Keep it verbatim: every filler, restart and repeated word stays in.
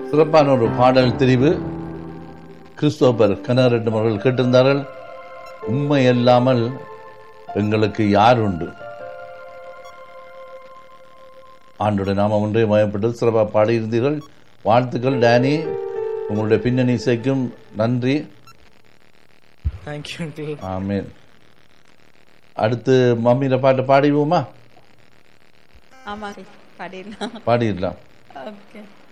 சிறப்பான ஒரு பாடல் தெரிவு கிறிஸ்தோபர் கனகரெட்டும் அவர்கள் கேட்டிருந்தார்கள். உண்மை இல்லாமல் எங்களுக்கு யார் உண்டு? ஆண்டோட நாமம் ஒன்றே மயப்பட்டது. சிறப்பாக பாடியிருந்தீர்கள். வாழ்த்துக்கள் டேனி. உங்களுடைய பின்னணி இசைக்கும் நன்றி. ஆமீன். அடுத்து மம்மியில பாட்டு பாடிடுவோமா? பாடிடலாம். பாடிடலாம். ஓகே.